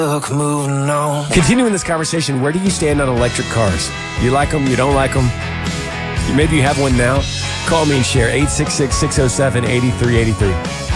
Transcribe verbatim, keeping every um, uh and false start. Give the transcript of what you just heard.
Look, moving on. Continuing this conversation, where do you stand on electric cars? You like them? You don't like them? Maybe you have one now? Call me and share eight six six, six oh seven, eight three eight three.